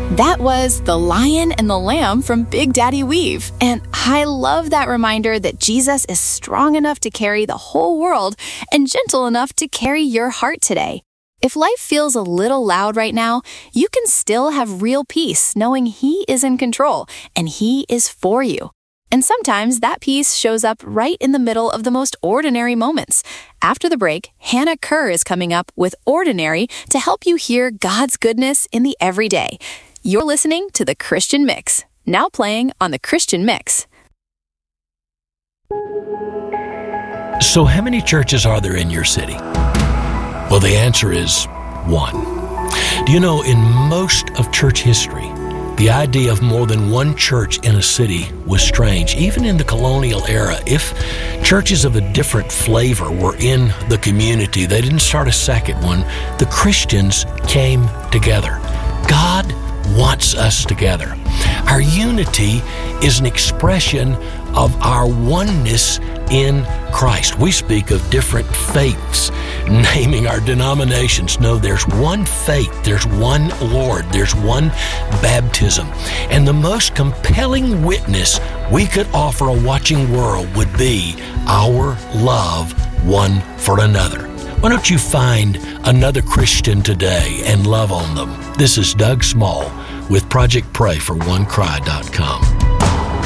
That was The Lion and the Lamb from Big Daddy Weave. And I love that reminder that Jesus is strong enough to carry the whole world and gentle enough to carry your heart today. If life feels a little loud right now, you can still have real peace knowing He is in control and He is for you. And sometimes that peace shows up right in the middle of the most ordinary moments. After the break, Hannah Kerr is coming up with Ordinary to help you hear God's goodness in the everyday. You're listening to The Christian Mix, now playing on The Christian Mix. So how many churches are there in your city? Well, the answer is one. Do you know, in most of church history, the idea of more than one church in a city was strange. Even in the colonial era, if churches of a different flavor were in the community, they didn't start a second one. The Christians came together. God wants us together. Our unity is an expression of our oneness in Christ. We speak of different faiths, naming our denominations. No, there's one faith, there's one Lord, there's one baptism. And the most compelling witness we could offer a watching world would be our love one for another. Why don't you find another Christian today and love on them? This is Doug Small with Project Pray for OneCry.com.